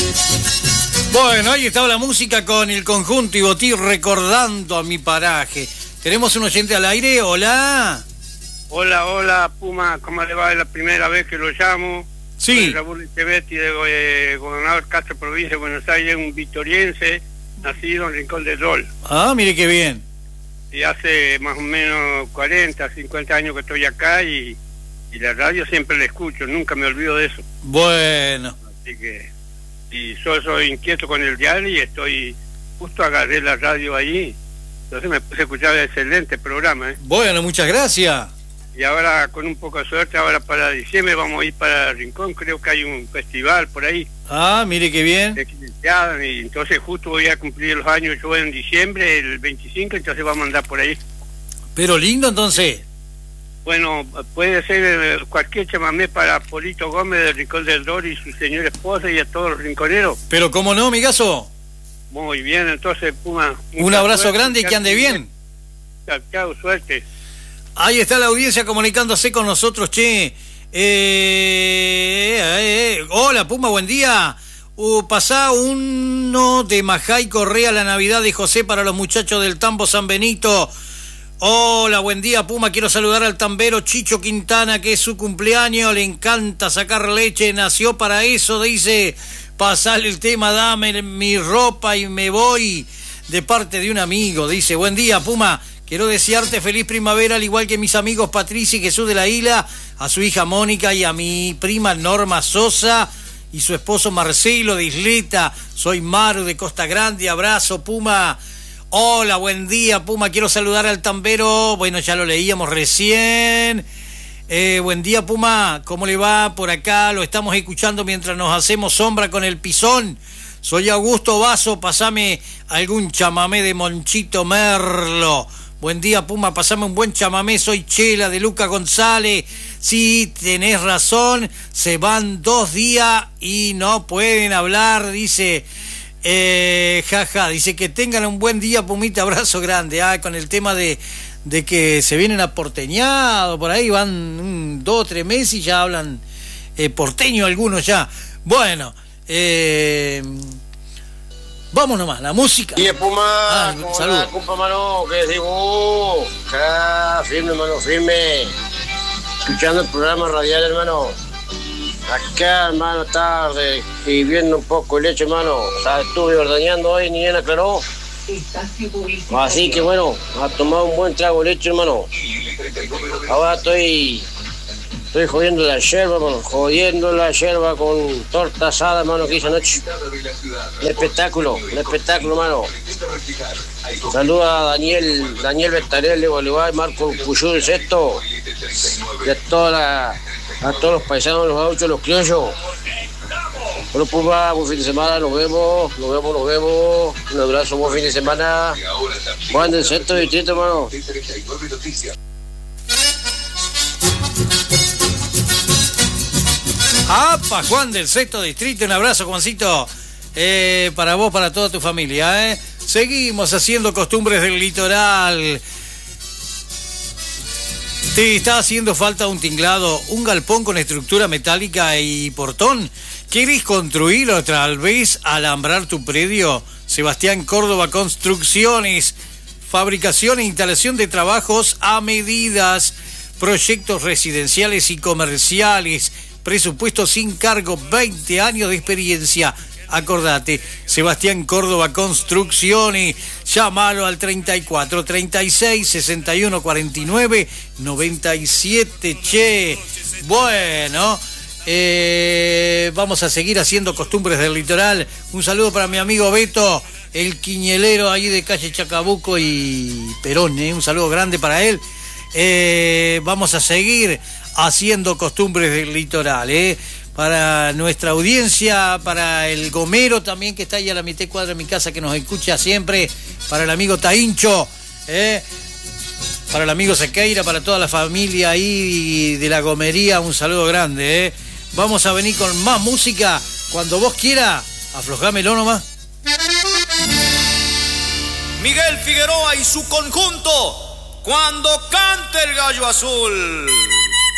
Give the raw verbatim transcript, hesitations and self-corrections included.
Bueno, ahí estaba la música con el conjunto Ibotí, recordando a mi paraje. Tenemos un oyente al aire, hola. Hola, hola, Puma, ¿cómo le va? Es la primera vez que lo llamo. Sí. Soy Raúl Echeverri, de eh, Gobernador Castro, provincia de Buenos Aires, un vitoriense, nacido en Rincón del Rol. Ah, mire qué bien. Y hace más o menos cuarenta, cincuenta años que estoy acá y, y la radio siempre la escucho, nunca me olvido de eso. Bueno. Así que, y yo soy inquieto con el diario y estoy, justo agarré la radio ahí, entonces me puse a escuchar el excelente programa, ¿eh? Bueno, muchas gracias. Y ahora, con un poco de suerte, ahora para diciembre vamos a ir para Rincón, creo que hay un festival por ahí. Ah, mire qué bien. Y entonces justo voy a cumplir los años yo en diciembre, el veinticinco, entonces vamos a andar por ahí. Pero lindo entonces. Bueno, puede ser eh, cualquier chamamé para Polito Gómez del Rincón del Dor y su señora esposa y a todos los rinconeros. Pero cómo no, amigazo. Muy bien, entonces, Puma. Un abrazo suerte, grande y que ande bien. Chao, chao, suerte. Ahí está la audiencia comunicándose con nosotros, che. Eh, eh, eh. Hola, Puma, buen día. Uh, pasá uno de Majay Correa, la Navidad de José para los muchachos del Tambo San Benito. Hola, buen día, Puma. Quiero saludar al tambero Chicho Quintana, que es su cumpleaños. Le encanta sacar leche, nació para eso, dice. Pasale el tema, dame mi ropa y me voy, de parte de un amigo. Dice, buen día, Puma. Quiero desearte feliz primavera, al igual que mis amigos Patricia y Jesús de la Isla, a su hija Mónica y a mi prima Norma Sosa y su esposo Marcelo de Isleta. Soy Maru de Costa Grande. Abrazo, Puma. Hola, buen día, Puma. Quiero saludar al tambero. Bueno, ya lo leíamos recién. Eh, buen día, Puma. ¿Cómo le va por acá? Lo estamos escuchando mientras nos hacemos sombra con el pisón. Soy Augusto Vaso. Pasame algún chamamé de Monchito Merlo. Buen día, Puma, pasame un buen chamamé, soy Chela de Luca González. Sí, tenés razón, se van dos días y no pueden hablar, dice, eh, jaja, dice que tengan un buen día, Pumita, abrazo grande, ah, con el tema de, de que se vienen a porteñado, por ahí van un, dos o tres meses y ya hablan eh, porteño algunos ya. Bueno, eh... vamos nomás, la música. Y Puma, ah, saludos. Compa, mano, que digo, acá, firme, mano, firme. Escuchando el programa radial, hermano. Acá, hermano, tarde, viviendo un poco el hecho, hermano. O sea, estuve ordeñando hoy, ni bien aclaró. Así que bueno, ha tomado un buen trago de leche, hermano. Ahora estoy... Estoy jodiendo la yerba, hermano, jodiendo la yerba con torta asada, hermano, que hice anoche. Un espectáculo, un espectáculo, hermano. Saluda a Daniel, Daniel Betarel de Bolívar, Marco Cuyú del Sexto, y a, toda la, a todos los paisanos, los gauchos, los criollos. Bueno, pues va, buen fin de semana, nos vemos, nos vemos, nos vemos. Un abrazo, buen fin de semana. Juan del Sexto Distrito, hermano. ¡Apa! Juan del Sexto Distrito, un abrazo, Juancito, eh, para vos, para toda tu familia, ¿eh? Seguimos haciendo costumbres del litoral. ¿Te está haciendo falta un tinglado, un galpón con estructura metálica y portón? ¿Querés construir o tal vez alambrar tu predio? Sebastián Córdoba Construcciones, fabricación e instalación de trabajos a medidas, proyectos residenciales y comerciales, presupuesto sin cargo, veinte años de experiencia. Acordate, Sebastián Córdoba Construcciones, llámalo al treinta y cuatro, treinta y seis, sesenta y uno, cuarenta y nueve, noventa y siete, che. Bueno, eh, vamos a seguir haciendo costumbres del litoral. Un saludo para mi amigo Beto, el quiñelero ahí de calle Chacabuco y Perón, eh. Un saludo grande para él. Eh, vamos a seguir haciendo costumbres del litoral, ¿eh? Para nuestra audiencia, para el gomero también que está ahí a la mitad cuadra de mi casa, que nos escucha siempre, para el amigo Taincho, ¿eh? Para el amigo Sequeira, para toda la familia ahí de la gomería, un saludo grande, ¿eh? Vamos a venir con más música cuando vos quieras, aflojámelo nomás. Miguel Figueroa y su conjunto, cuando cante el gallo azul.